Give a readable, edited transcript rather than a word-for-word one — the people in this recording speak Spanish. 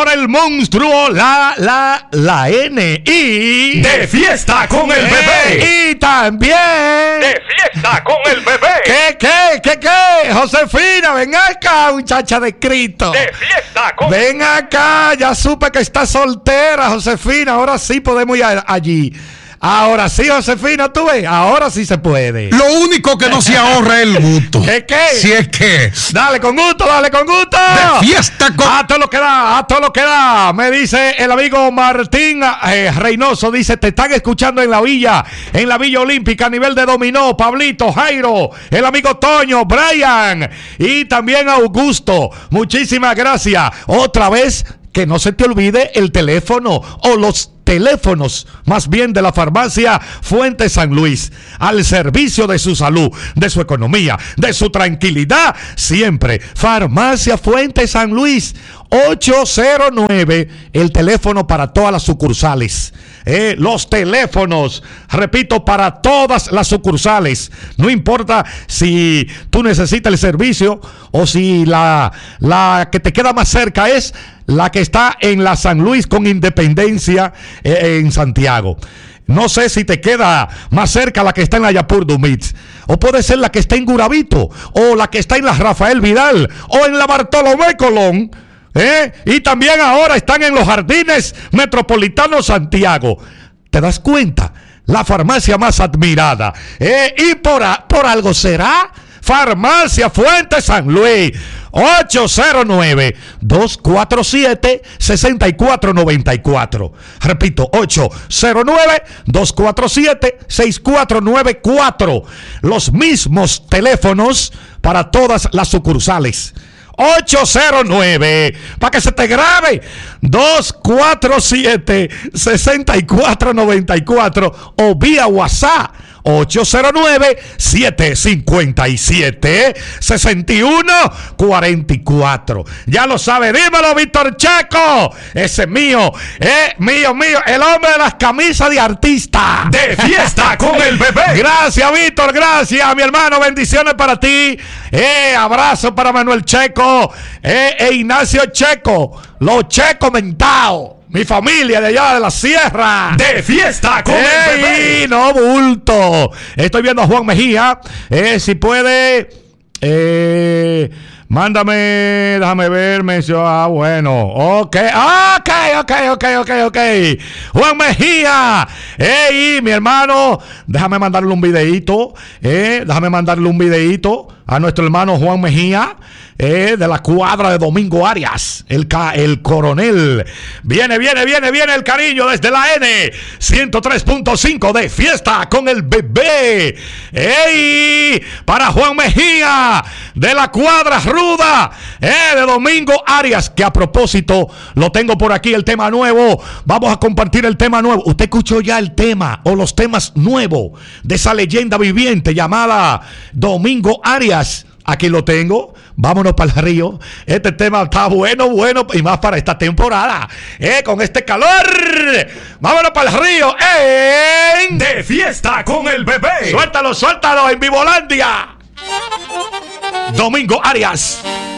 para el monstruo, la N. Y de fiesta con el bebé. Y también de fiesta con el bebé. ¿Qué? Josefina, ven acá, muchacha de Cristo. De fiesta con Ven acá, ya supe que estás soltera, Josefina. Ahora sí podemos ir allí. Ahora sí, Josefina, tú ves, ahora sí se puede. Lo único que no se ahorra es el gusto. ¿Qué? Si es que Dale con gusto. de fiesta con... A todo lo que da. Me dice el amigo Martín Reynoso, dice, te están escuchando en la Villa Olímpica a nivel de dominó, Pablito, Jairo, el amigo Toño, Brian y también Augusto. Muchísimas gracias. Otra vez, que no se te olvide el teléfono o los teléfonos, más bien, de la farmacia Fuente San Luis, al servicio de su salud, de su economía, de su tranquilidad, siempre. Farmacia Fuente San Luis, 809, el teléfono para todas las sucursales. Los teléfonos, repito, para todas las sucursales. No importa si tú necesitas el servicio o si la que te queda más cerca es la que está en la San Luis con Independencia en Santiago. No sé si te queda más cerca la que está en la Yapur Dumitz, o puede ser la que está en Gurabito, o la que está en la Rafael Vidal, o en la Bartolomé Colón. Y también ahora están en los Jardines Metropolitanos Santiago. ¿Te das cuenta? La farmacia más admirada. Y por algo será. Farmacia Fuente San Luis, 809-247-6494. Repito, 809-247-6494. Los mismos teléfonos para todas las sucursales. 809, para que se te grabe, 247-6494 o vía WhatsApp 809-757-6144. Ya lo sabe, dímelo, Víctor Checo. Ese es mío, mío, el hombre de las camisas de artista. De fiesta con el bebé. Gracias, Víctor, gracias, mi hermano, bendiciones para ti. Abrazo para Manuel Checo, Ignacio Checo, los Checo mentados. Mi familia de allá de la sierra. De fiesta con el bebé. No bulto. Estoy viendo a Juan Mejía. Si puede, mándame, déjame ver. Bueno, ok. Juan Mejía. Mi hermano, déjame mandarle un videíto. A nuestro hermano Juan Mejía, de la cuadra de Domingo Arias, el coronel. Viene el cariño desde la N 103.5 de fiesta con el bebé. Para Juan Mejía, de la cuadra ruda, de Domingo Arias, que a propósito lo tengo por aquí, el tema nuevo. Vamos a compartir el tema nuevo. Usted escuchó ya el tema o los temas nuevos de esa leyenda viviente llamada Domingo Arias. Aquí lo tengo. Vámonos para el río. Este tema está bueno y más para esta temporada. Con este calor. Vámonos para el río. De fiesta con el bebé. Suéltalo en Vivolandia. Domingo Arias.